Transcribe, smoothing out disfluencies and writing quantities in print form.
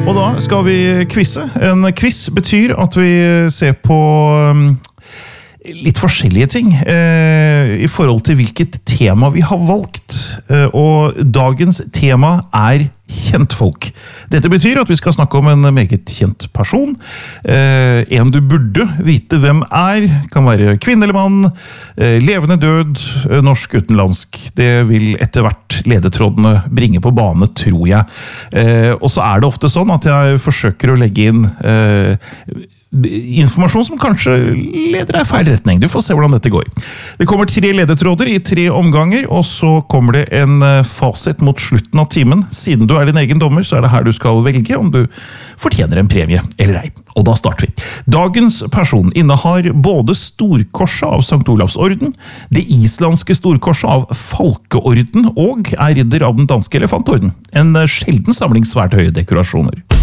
Og da skal vi quizze. En quiz betyr at vi ser på litt forskjellige ting i forhold til hvilket tema vi har valgt. Og dagens tema kjentfolk. Dette betyr at vi skal snakke om en meget kjent person. En du burde vite hvem kan være kvinne eller mann, levende død, norsk utenlandsk. Det vil etter hvert ledetrådene bringe på bane, tror jeg. Og så det ofte sånn at jeg forsøker å legge inn informasjon som kanskje leder deg i feil retning. Du får se hvordan dette går. Det kommer 3 ledetråder i 3 omganger, og så kommer det en fasit mot slutten av timen. Siden du din egen dommer, så det her du skal velge om du fortjener en premie eller ei. Og da starter vi. Dagens person innehar både storkorset av Sankt Olavs orden, det islandske storkorset av Falkeorden og ridder av den danske elefantorden. En sjelden samling svært høye dekorasjoner.